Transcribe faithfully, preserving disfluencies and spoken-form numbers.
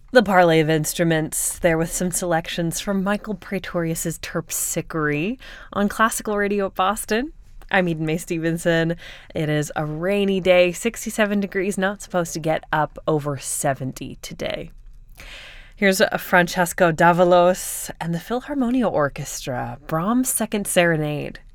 The Parley of Instruments, there with some selections from Michael Praetorius's Terpsichore on Classical Radio Boston. I'm Eden May Stevenson. It is a rainy day, sixty-seven degrees, not supposed to get up over seventy today. Here's a Francesco Davalos and the Philharmonia Orchestra, Brahms' Second Serenade.